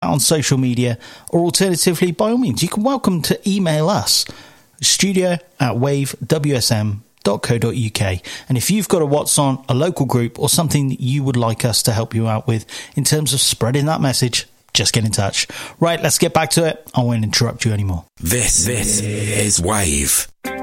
out on social media, or alternatively, by all means, you can welcome to email us, studio@wavewsm.co.uk. And if you've got a What's On, a local group, or something that you would like us to help you out with in terms of spreading that message, just get in touch. Right, let's get back to it. I won't interrupt you anymore. This is Wave.